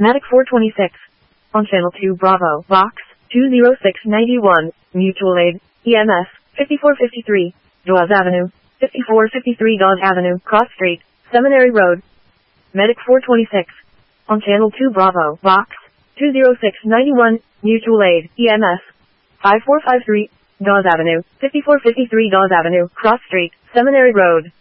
Medic 426. On Channel 2 Bravo, Box 20691, Mutual Aid, EMS 5453, Dawes Avenue, 5453 Dawes Avenue, Cross Street, Seminary Road. Medic 426. On Channel 2 Bravo, Box 20691, Mutual Aid, EMS 5453, Dawes Avenue, 5453 Dawes Avenue, Cross Street, Seminary Road.